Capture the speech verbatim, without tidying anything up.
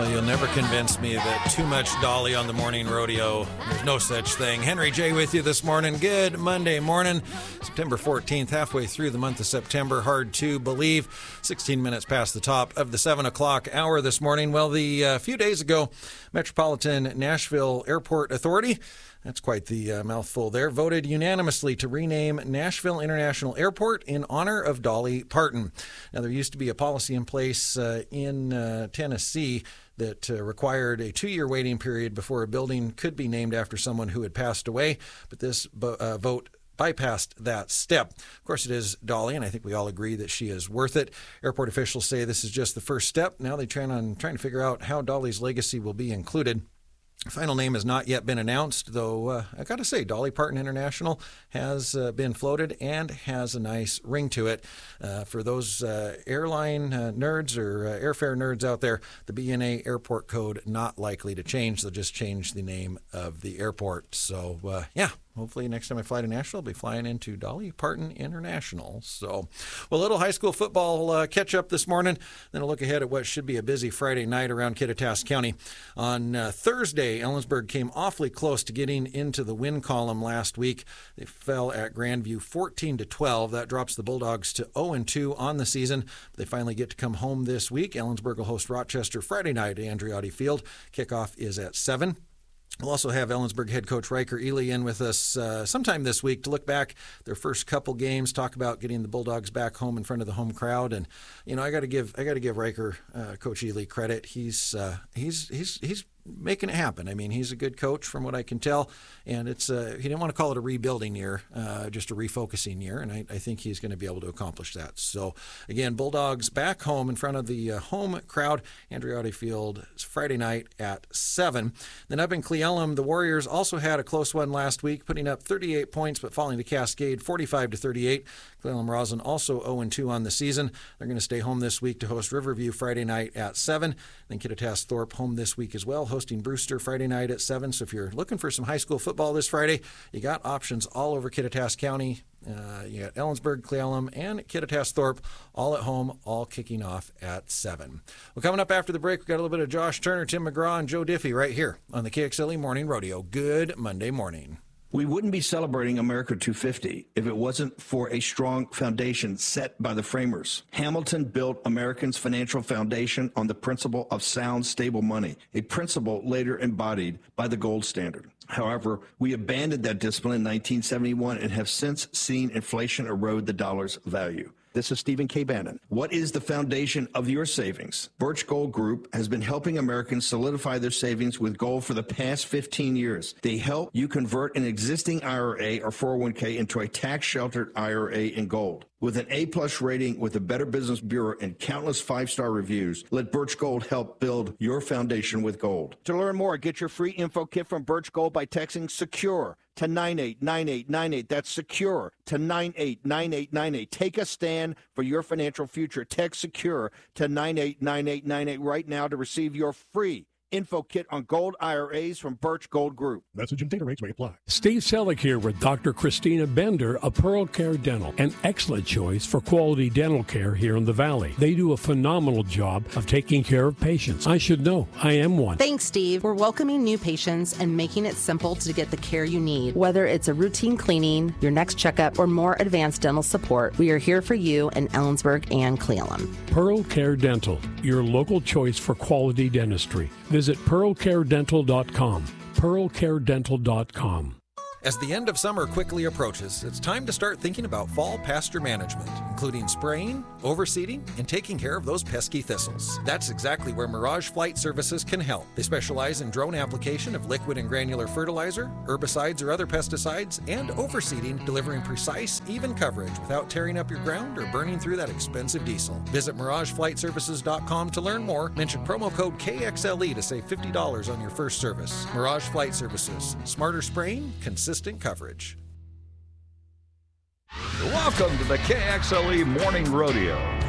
Well, you'll never convince me that too much Dolly on the morning rodeo. There's no such thing. Henry J. with you this morning. Good Monday morning, September fourteenth, halfway through the month of September. Hard to believe. sixteen minutes past the top of the seven o'clock hour this morning. Well, the uh, few days ago, Metropolitan Nashville Airport Authority, that's quite the uh, mouthful there, voted unanimously to rename Nashville International Airport in honor of Dolly Parton. Now, there used to be a policy in place uh, in uh, Tennessee that uh, required a two-year waiting period before a building could be named after someone who had passed away, but this bo- uh, vote bypassed that step. Of course, it is Dolly, and I think we all agree that she is worth it. Airport officials say this is just the first step. Now they try on trying to figure out how Dolly's legacy will be included. The final name has not yet been announced, though uh, I got to say, Dolly Parton International has uh, been floated and has a nice ring to it. Uh, for those uh, airline uh, nerds or uh, airfare nerds out there, the B N A airport code not likely to change. They'll just change the name of the airport. So, uh, yeah. Hopefully next time I fly to Nashville, I'll be flying into Dolly Parton International. So, well, a little high school football uh, catch-up this morning. Then a look ahead at what should be a busy Friday night around Kittitas County. On uh, Thursday, Ellensburg came awfully close to getting into the win column last week. They fell at Grandview fourteen to twelve. That drops the Bulldogs to oh and two on the season. They finally get to come home this week. Ellensburg will host Rochester Friday night at Andreotti Field. Kickoff is at seven. We'll also have Ellensburg head coach Riker Ely in with us uh, sometime this week to look back their first couple games, talk about getting the Bulldogs back home in front of the home crowd. And you know, I got to give I got to give Riker uh, Coach Ely credit. He's uh, he's he's he's making it happen. I mean, he's a good coach from what I can tell, and it's uh, he didn't want to call it a rebuilding year, uh, just a refocusing year, and I, I think he's going to be able to accomplish that. So again, Bulldogs back home in front of the uh, home crowd, Andreotti Field, Friday night at seven. Then up in Cleellum, the Warriors also had a close one last week, putting up thirty-eight points but falling to Cascade forty-five to thirty-eight. Cleellum Roslyn also oh and two on the season. They're going to stay home this week to host Riverview Friday night at seven. Then Kittitas Thorpe home this week as well, hosting Brewster Friday night at seven. So if you're looking for some high school football this Friday, you got options all over Kittitas County. Uh, you got Ellensburg, Cleellum, and Kittitas Thorpe all at home, all kicking off at seven. Well, coming up after the break, we've got a little bit of Josh Turner, Tim McGraw, and Joe Diffie right here on the K X L E Morning Rodeo. Good Monday morning. We wouldn't be celebrating America two fifty if it wasn't for a strong foundation set by the framers. Hamilton built Americans' financial foundation on the principle of sound, stable money, a principle later embodied by the gold standard. However, we abandoned that discipline in nineteen seventy-one and have since seen inflation erode the dollar's value. This is Stephen K. Bannon. What is the foundation of your savings? Birch Gold Group has been helping Americans solidify their savings with gold for the past fifteen years. They help you convert an existing I R A or four oh one k into a tax-sheltered I R A in gold. With an A-plus rating with the Better Business Bureau and countless five-star reviews, let Birch Gold help build your foundation with gold. To learn more, get your free info kit from Birch Gold by texting SECURE to nine eight nine eight nine eight. That's SECURE to nine eight nine eight nine eight. Take a stand for your financial future. Text SECURE to nine eight nine eight nine eight right now to receive your free info kit on gold I R As from Birch Gold Group. Message and data rates may apply. Steve Selleck here with Doctor Christina Bender of Pearl Care Dental, an excellent choice for quality dental care here in the Valley. They do a phenomenal job of taking care of patients. I should know. I am one. Thanks, Steve. We're welcoming new patients and making it simple to get the care you need. Whether it's a routine cleaning, your next checkup, or more advanced dental support, we are here for you in Ellensburg and Cleellum. Pearl Care Dental, your local choice for quality dentistry. Visit pearl care dental dot com. pearl care dental dot com. As the end of summer quickly approaches, it's time to start thinking about fall pasture management, including spraying, overseeding, and taking care of those pesky thistles. That's exactly where Mirage Flight Services can help. They specialize in drone application of liquid and granular fertilizer, herbicides or other pesticides, and overseeding, delivering precise, even coverage without tearing up your ground or burning through that expensive diesel. Visit mirage flight services dot com to learn more. Mention promo code K X L E to save fifty dollars on your first service. Mirage Flight Services. Smarter spraying, consistent coverage. Welcome to the K X L E Morning Rodeo.